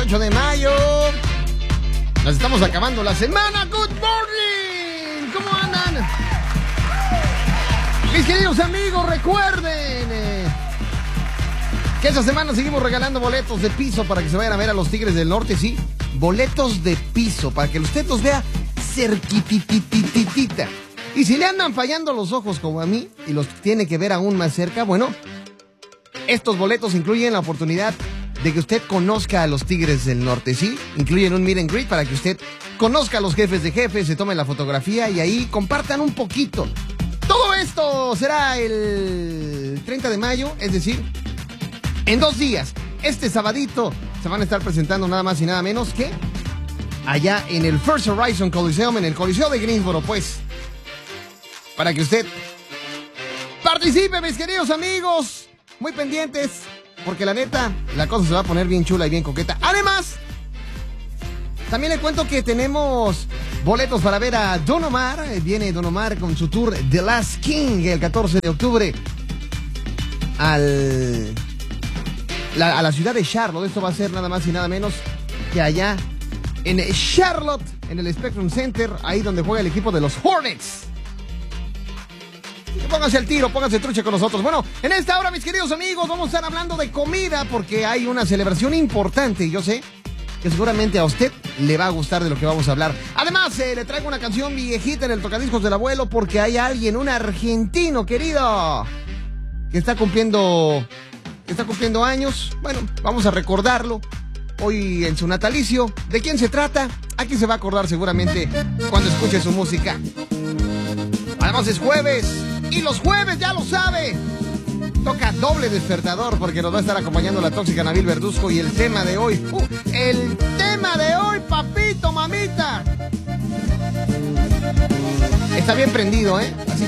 18 de mayo. Nos estamos acabando la semana. Good morning. ¿Cómo andan? Mis queridos amigos, recuerden que esta semana seguimos regalando boletos de piso para que se vayan a ver a los Tigres del Norte, sí. Boletos de piso para que usted los vea cerquititititita. Y si le andan fallando los ojos como a mí y los tiene que ver aún más cerca, bueno, estos boletos incluyen la oportunidad de que usted conozca a los Tigres del Norte, ¿sí? Incluyen un meet and greet para que usted conozca a los jefes de jefes, se tome la fotografía y ahí compartan un poquito. Todo esto será el 30 de mayo, es decir, en 2 días. Este sabadito se van a estar presentando nada más y nada menos que allá en el First Horizon Coliseum, en el Coliseo de Greensboro, pues. Para que usted participe, mis queridos amigos. Muy pendientes, porque la neta, la cosa se va a poner bien chula y bien coqueta. Además, también le cuento que tenemos boletos para ver a Don Omar. Viene Don Omar con su tour The Last King el 14 de octubre a la ciudad de Charlotte. Esto va a ser nada más y nada menos que allá en Charlotte, en el Spectrum Center, ahí donde juega el equipo de los Hornets. Pónganse al tiro, pónganse trucha con nosotros. Bueno, en esta hora, mis queridos amigos, vamos a estar hablando de comida porque hay una celebración importante y yo sé que seguramente a usted le va a gustar de lo que vamos a hablar. Además, le traigo una canción viejita en el tocadiscos del abuelo porque hay alguien, un argentino querido, que está cumpliendo años. Bueno, vamos a recordarlo hoy en su natalicio. ¿De quién se trata? Aquí se va a acordar seguramente cuando escuche su música. Además es jueves, y los jueves ya lo sabe, toca doble despertador porque nos va a estar acompañando la tóxica Nabil Verduzco y el tema de hoy, papito, mamita, está bien prendido, Así